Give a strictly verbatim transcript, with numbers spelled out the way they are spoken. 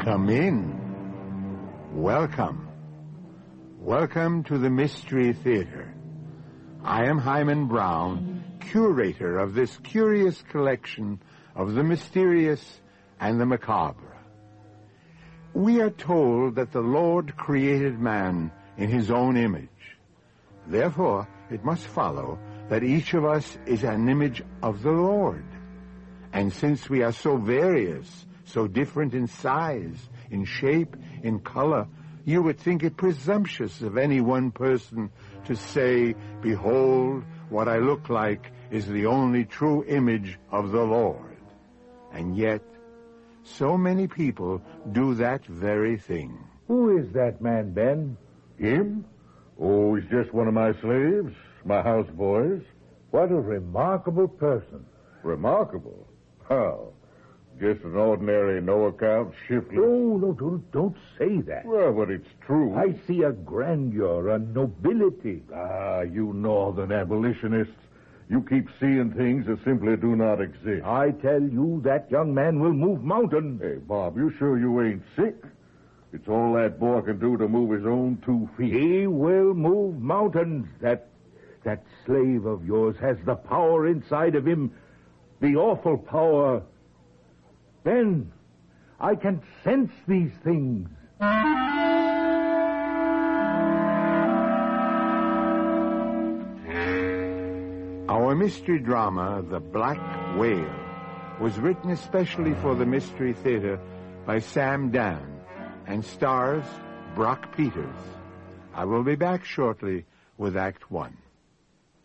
Come in. Welcome. Welcome to the Mystery Theater. I am Hyman Brown, curator of this curious collection of the mysterious and the macabre. We are told that the Lord created man in his own image. Therefore, it must follow that each of us is an image of the Lord. And since we are so various, so different in size, in shape, in color, you would think it presumptuous of any one person to say, "Behold, what I look like is the only true image of the Lord." And yet, so many people do that very thing. Who is that man, Ben? Him? Oh, he's just one of my slaves, my houseboys. What a remarkable person. Remarkable? How? Just an ordinary, no-account, shiftless... No, no, don't, don't say that. Well, but it's true. I see a grandeur, a nobility. Ah, you northern abolitionists. You keep seeing things that simply do not exist. I tell you, that young man will move mountains. Hey, Bob, you sure you ain't sick? It's all that boy can do to move his own two feet. He will move mountains. That, that slave of yours has the power inside of him, the awful power... Ben, I can sense these things. Our mystery drama, The Black Whale, was written especially for the Mystery Theater by Sam Dan and stars Brock Peters. I will be back shortly with Act One.